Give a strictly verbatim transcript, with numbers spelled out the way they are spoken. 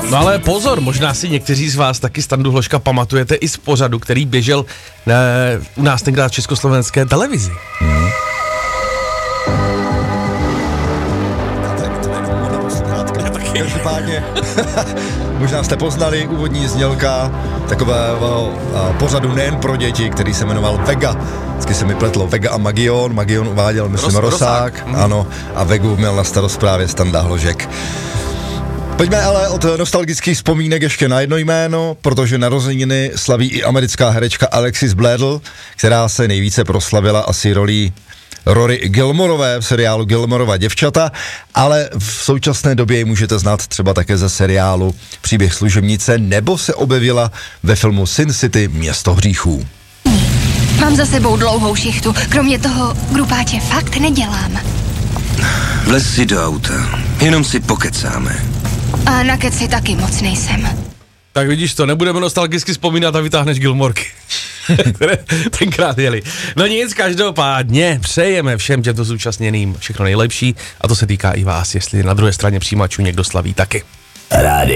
No ale pozor, možná si někteří z vás taky Standu Hloška pamatujete i z pořadu, který běžel ne, u nás tenkrát v československé televizi. Hmm. Každopádně, možná jste poznali úvodní znělka takového pořadu nejen pro děti, který se jmenoval Vega. Vždycky se mi pletlo Vega a Magion, Magion uváděl, myslím, Ros, Rosák, Rosák. Ano, a Vegu měl na starost právě Standa Hložek. Pojďme ale od nostalgických vzpomínek ještě na jedno jméno, protože narozeniny slaví i americká herečka Alexis Bledel, která se nejvíce proslavila asi rolí Rory Gilmorové v seriálu Gilmorova děvčata, ale v současné době ji můžete znát třeba také ze seriálu Příběh služebnice, nebo se objevila ve filmu Sin City Město hříchů. Mám za sebou dlouhou šichtu, kromě toho grupáče fakt nedělám. Vlez si do auta, jenom si pokecáme. A na keci taky moc nejsem. Tak vidíš to, nebudeme nostalgicky vzpomínat a vytáhneš Gilmorky, které tenkrát jeli. No nic, každopádně přejeme všem těmto zúčastněným všechno nejlepší a to se týká i vás, jestli na druhé straně přijímačů někdo slaví taky. Rádio